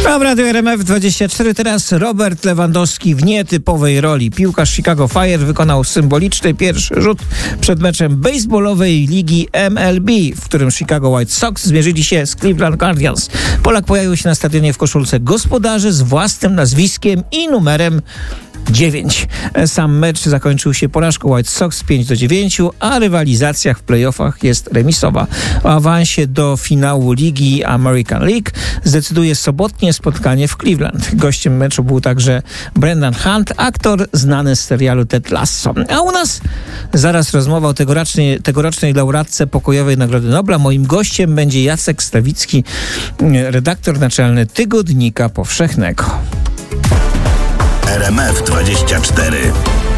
W Radiu RMF24 teraz Robert Lewandowski w nietypowej roli. Piłkarz Chicago Fire wykonał symboliczny pierwszy rzut przed meczem baseballowej ligi MLB, w którym Chicago White Sox zmierzyli się z Cleveland Guardians. Polak pojawił się na stadionie w koszulce gospodarzy z własnym nazwiskiem i numerem 9. Sam mecz zakończył się porażką White Sox 5-9, a rywalizacja w playoffach jest remisowa. O awansie do finału Ligi American League zdecyduje sobotnie spotkanie w Cleveland. Gościem meczu był także Brendan Hunt, aktor znany z serialu Ted Lasso. A u nas zaraz rozmowa o tegorocznej laureatce Pokojowej Nagrody Nobla. Moim gościem będzie Jacek Stawicki, redaktor naczelny Tygodnika Powszechnego. RMF24.